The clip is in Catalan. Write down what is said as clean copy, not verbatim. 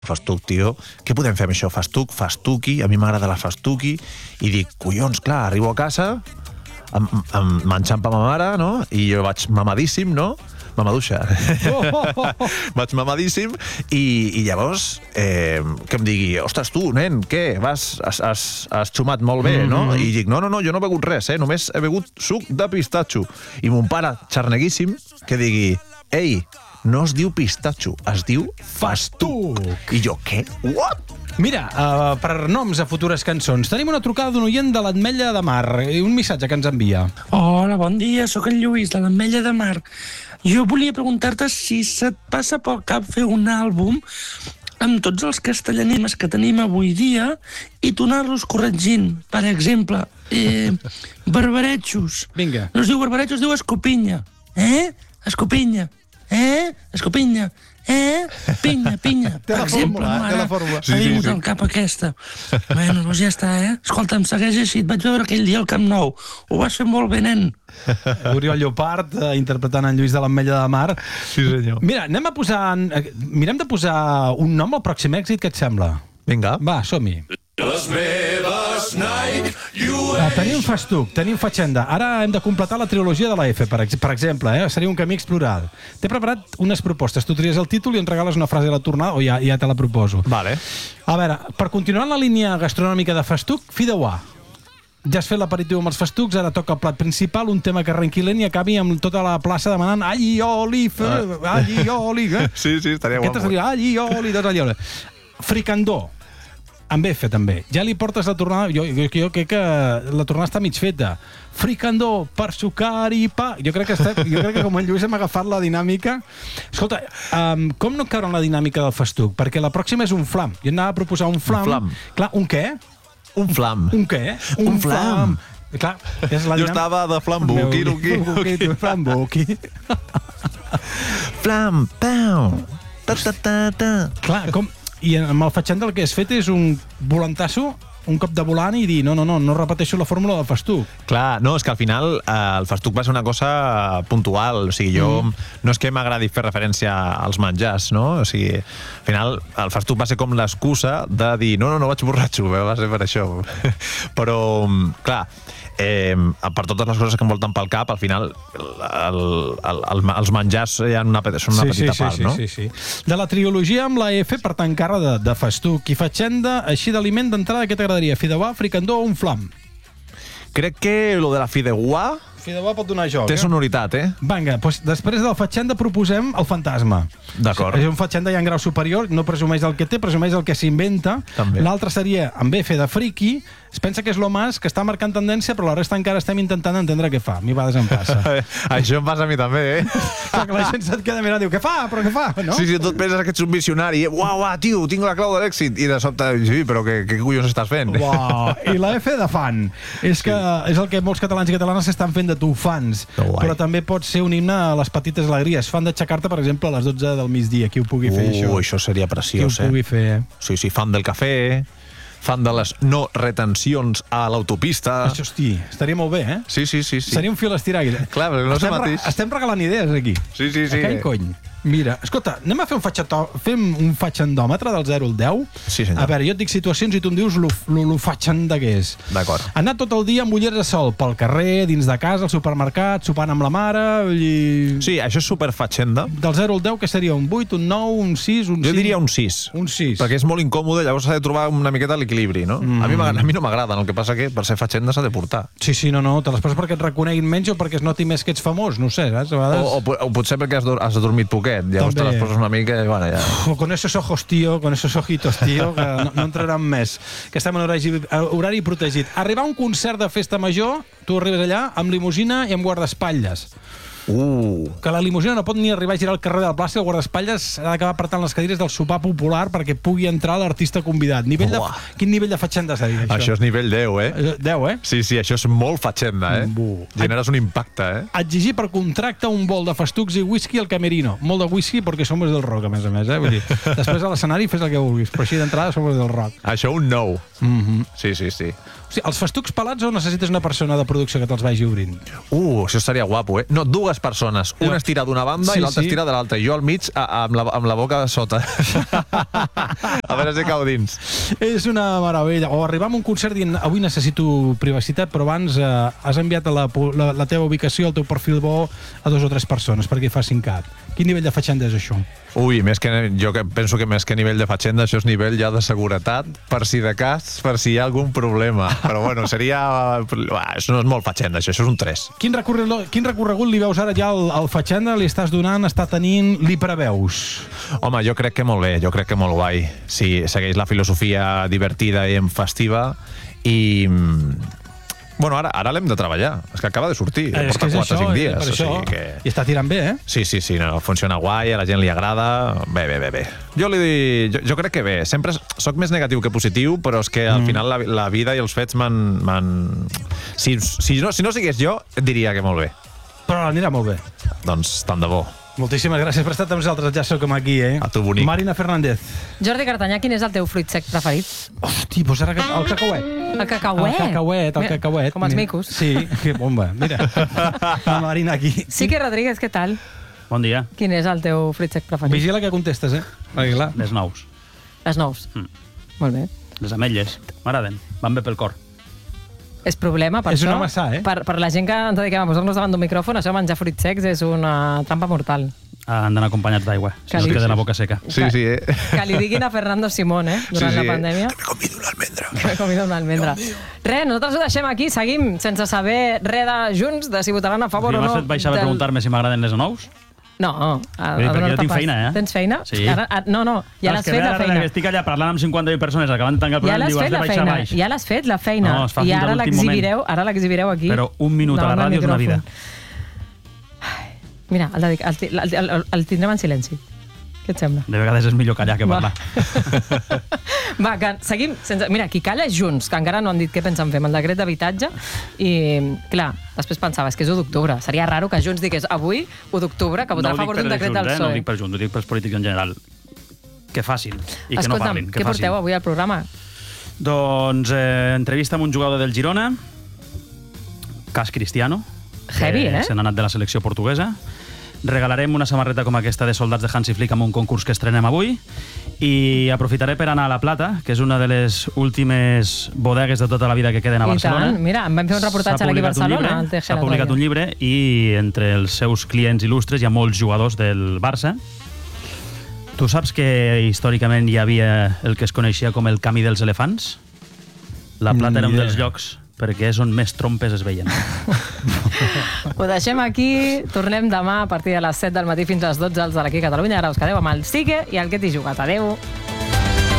Festuc, tio, què podem fer amb això? Festuc, festuqui, a mi m'agrada la festuqui, i dic, collons, clar, arribo a casa, m'enxampa ma mare, no? I jo vaig mamadíssim, no? Mamaduixa. Vaig mamadíssim i llavors que em digui, ostres, tu, nen, què? Has xumat molt bé, no? I dic, no, jo no he begut res, només he begut suc de pistatxo. I mon pare, xarneguíssim, que digui, ei, no es diu pistatxo, es diu festuc. I jo, què? What? Mira, per noms a futures cançons, tenim una trucada d'un oient de l'Ametlla de Mar i un missatge que ens envia. Hola, bon dia, sóc el Lluís, de l'Ametlla de Mar. Jo volia preguntar-te si se't passa pel cap fer un àlbum amb tots els castellanismes que tenim avui dia i tornar-los corregint. Per exemple, barbaretxos. Vinga. No es diu barbaretxos, es diu escopinya. Escopinya. Escopinya. Pinya. Per exemple, no? Té la fórmula. M'ha vingut al cap aquesta. Bueno, doncs ja està, Escolta, em segueix així. Et vaig veure aquell dia al Camp Nou. Ho vas fer molt bé, nen. Oriol Llopart, interpretant en Lluís de l'Ametlla de Mar. Sí, senyor. Mira, mirem de posar un nom al pròxim èxit, què et sembla? Vinga. Va, som-hi. Les meves Nike Tenim festuc, tenim fatxenda. Ara hem de completar la trilogia de la F, per exemple, seria un camí a explorar. T'he preparat unes propostes. Tu tries el títol i em regales una frase a la tornada o ja te la proposo. Vale. A veure, per continuar en la línia gastronòmica de festuc, fideuà. Ja has fet l'aperitiu amb els festucs, ara toca el plat principal, un tema que arrenqui lent i acabi amb tota la plaça demanant all i oli, all i oli. Sí, estaria guapo. Aquesta seria all i oli, tot allò. Fricandó. Amb F, també. Ja li portes la tornada... Jo crec que la tornada està mig feta. Fricandó, per sucar i pa... Jo crec que com en Lluís hem agafat la dinàmica. Escolta, com no caure en la dinàmica del festuc? Perquè la pròxima és un flam. Jo anava a proposar un flam. Un flam. Clar, un què? Un flam. Un què? Un flam. Clar, és la Jo estava de flambuqui. Flambuqui. Flam, pau. Ta. Clar, com... I amb el fatxenda el que has fet és un volantasso, un cop de volant i dir no repeteixo la fórmula del festuc. Clar, no, és que al final el festuc va ser una cosa puntual, o sigui, jo no és que m'agradi fer referència als menjars, no? O sigui, al final el festuc va ser com l'excusa de dir no vaig borratxo, va ser per això. Però, clar, per totes les coses que envolten pel cap, al final els menjars són una petita part, no? Sí. De la trilogia amb la F per tancar-la de festuc i fatxenda, així d'aliment d'entrada, què t'agradaria? Fideuà, fricandó o un flam? Crec que lo de la fideuà Fideuà pot donar joc, té sonoritat, Vinga, doncs després del fatxenda proposem el fantasma. D'acord. És un fatxenda ja en grau superior, no presumeix el que té, presumeix el que s'inventa. També. L'altre seria amb F de friki, es pensa que és l'Omàs, que està marcant tendència, però la resta encara estem intentant entendre què fa. A mi a vegades em passa. Això em passa a mi també, Que la gent se't queda mirant i diu, què fa? Però què fa? No? Sí, tu et penses que ets un visionari, uau, tio, tinc la clau de l'èxit, i de sobte, sí, però què collons estàs fent? Uau. I la F de fan. És que és el que molts catalans i catalanes s'estan fent de tu, fans. Però també pot ser un himne a les petites alegries. Fan d'aixecar-te, per exemple, a les 12 del migdia. Qui ho pugui fer, això? Això seria preciós, Qui ho pugui fer, Sí, fan del cafè, fan de les no retencions a l'autopista. Això, hosti, estaria molt bé, Sí. Seria un fil a estirar. Clar, però no és el mateix. Estem regalant idees, aquí. Sí. Aquell cony. Mira, escolta, anem a fer un fatxendòmetre del 0 al 10? Sí, senyor. A veure, jo et dic situacions i tu em dius lo fatxenda que és. D'acord. Anar tot el dia amb ulleres de sol, pel carrer, dins de casa, al supermercat, sopant amb la mare... Sí, això és superfatxenda. Del 0 al 10, què seria? Un 8, un 9, un 6, un 5? Jo diria un 6. Un 6. Perquè és molt incòmode, llavors s'ha de trobar una miqueta l'equilibri, no? A mi no m'agrada, el que passa que per ser fatxenda s'ha de portar. Sí, no, te les poses perquè et reconeguin menys o perquè es noti més que ets famós, no ho sé, saps? A vegades... O potser perquè has dormit poquet, llavors te les poses una mica i bueno, ja... Con esos ojos, tío, con esos ojitos, tío, que no entraran més, que estem en horari protegit. Arribar a un concert de festa major, tu arribes allà amb limusina i amb guardaespatlles. Que la limusina no pot ni arribar a girar al carrer de la plaça i el guardaespatlles ha d'acabar apretant les cadires del sopar popular perquè pugui entrar l'artista convidat. Quin nivell de fatxenda seria això? Això és nivell 10, 10, Sí, això és molt fatxenda, Generes un impacte, Exigir per contracte un bol de festucs i whisky al camerino. Molt de whisky perquè som del rock, a més, Vull dir, després a l'escenari fes el que vulguis, però així d'entrada som del rock. Això un 9. Sí. O sigui, els festucs pelats o necessites una persona de producció que te'ls vagi obrint? Això estaria guapo, No, dues persones. Un es tira d'una banda i l'altre es tira de l'altra. I jo al mig amb la boca de sota. A veure si cau dins. És una meravella. O arribar a un concert dient avui necessito privacitat, però abans has enviat la teva ubicació, el teu perfil bo a 2 o 3 persones perquè hi facin cap. Quin nivell de fatxenda és això? Ui, jo penso que més que nivell de fatxenda, això és nivell ja de seguretat, per si de cas, per si hi ha algun problema. Però bueno, això no és molt fatxenda, això és un 3. Quin recorregut li veus ara ja al fatxenda? Li estàs donant, està tenint, li preveus? Home, jo crec que molt bé, jo crec que molt guai. Si segueix la filosofia divertida i festiva i... Bueno, ara l'hem de treballar. És que acaba de sortir. Porta 4 o 5 dies. O sigui que... I està tirant bé, eh? Sí, funciona guai, a la gent li agrada. Bé. Jo crec que bé. Sempre sóc més negatiu que positiu, però és que al final la vida i els fets m'han... Si no sigués jo, et diria que molt bé. Però anirà molt bé. Doncs tant de bo. Moltíssimes gràcies per estar amb nosaltres. Ja som aquí, eh? A tu, bonic. Marina Fernández. Jordi Cartanyà, quin és el teu fruit sec preferit? Hosti, doncs ara el cacauet. El cacauet? El cacauet. Com els micos. Sí, que bomba. Mira, la Marina aquí. Sí que Rodríguez, què tal? Bon dia. Quin és el teu fruit sec preferit? Vigila que contestes, eh? Perquè clar. Les nous. Les nous. Molt bé. Les ametlles. M'agraden. Van bé pel cor. És problema, per és això. una massà, eh? Per la gent que ens dediquem a posar-nos davant d'un micròfon, això menjar fruits secs és una trampa mortal. Han d'anar acompanyats d'aigua, si no es queda la boca seca. Sí, Que li diguin a Fernando Simón, durant la pandèmia. Que me convido una almendra. Que me convido una almendra. Res, nosaltres ho deixem aquí, seguim sense saber res de Junts, de si votaran a favor o no. M'has fet baixar a preguntar-me si m'agraden les nous? No, perquè jo tinc feina, eh? Tens feina? Sí. No, ja l'has fet la feina. Estic allà parlant amb 50.000 persones, acabant de tancar el programa, diu, has de baixar baix. Ja l'has fet la feina. No, es fa i fins a l'últim moment. Ara l'exhibireu aquí. Però un minut a la ràdio és una vida. Mira, el tindrem en silenci. Què et sembla? De vegades és millor callar que parlar. Va, que seguim sense... Mira, qui calla és Junts, que encara no han dit què pensen fer amb el decret d'habitatge. I, clar, després pensava, és que és 1 d'octubre. Seria raro que Junts digués avui, 1 d'octubre, que votarà a favor d'un decret del PSOE. No ho dic per Junts, ho dic pels polítics en general. Que facin i que no parlin. Què porteu avui al programa? Doncs entrevista amb un jugador del Girona, Cas Cristiano. Heavy, eh? Se n'ha anat de la selecció portuguesa. Regalarem una samarreta com aquesta de soldats de Hansi Flick amb un concurs que estrenem avui i aprofitaré per anar a La Plata, que és una de les últimes bodegues de tota la vida que queden a Barcelona. I tant, mira, em vam fer un reportatge aquí a Barcelona. S'ha publicat un llibre i entre els seus clients il·lustres hi ha molts jugadors del Barça. Tu saps que històricament hi havia el que es coneixia com el camí dels elefants? La Plata era un dels llocs perquè és on més trompes es veien. Ho deixem aquí, tornem demà a partir de les 7 del matí fins a les 12 als de l'Aquí Catalunya. Ara us quedeu amb el Sigue i el Que t'hi jugat. Adéu!